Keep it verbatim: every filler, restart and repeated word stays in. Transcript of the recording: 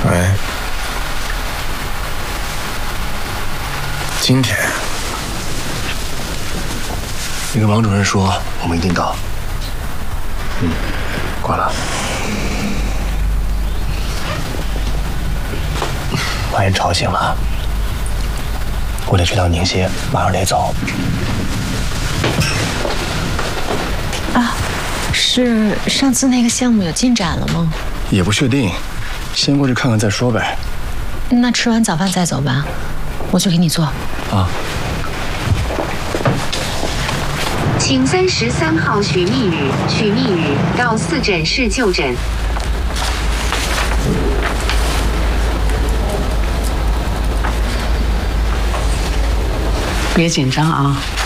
喂，今天你跟王主任说，我们一定到。嗯，挂了。把人吵醒了，我得去趟宁歇，马上得走。 啊，是上次那个项目有进展了吗？ 也不确定，先过去看看再说呗。 那吃完早饭再走吧，我去给你做。 啊。 请三十三号许密宇，许密宇到四诊室就诊。 别紧张啊，